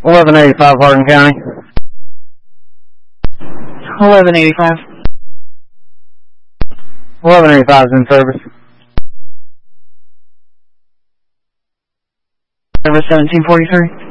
1185 Hardin County. 1185. 1185 is in service. Service 1743.